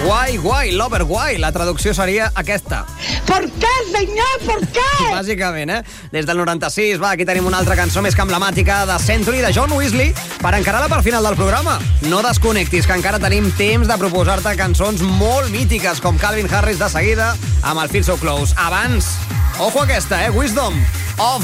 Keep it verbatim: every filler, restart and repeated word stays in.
Guai, guai, lover, guai. La traducció seria aquesta. ¿Por qué, señor? ¿Por qué? Bàsicament, eh? Des del noranta-sis, va, aquí tenim una altra cançó més que emblemàtica de Century, de John Weasley, per encarar la part final del programa. No desconnectis, que encara tenim temps de proposar-te cançons molt mítiques, com Calvin Harris de seguida, amb el Feel So Close. Abans, ojo aquesta, eh? Wisdom of